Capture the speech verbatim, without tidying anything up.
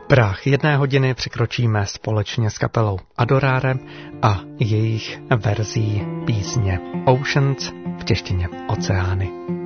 Práh jedné hodiny překročíme společně s kapelou Adorare a jejich verzí písně Oceans, v češtině Oceány.